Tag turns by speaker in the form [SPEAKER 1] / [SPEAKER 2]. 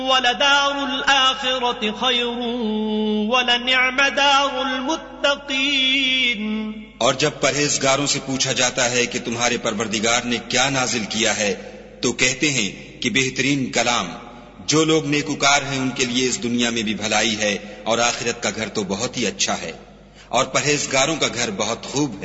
[SPEAKER 1] वलदारुल आखिरति खैरुन वलनिअम दारुल मुत्तकीन।
[SPEAKER 2] और जब परहेजगारों से पूछा जाता है कि तुम्हारे परवरदिगार ने क्या नाजिल किया है, तो कहते हैं कि बेहतरीन कलाम। जो लोग नेकुकार हैं उनके लिए इस दुनिया में भी भलाई है और आखिरत का घर तो बहुत ही अच्छा है, और परहेजगारों का घर बहुत खूब है।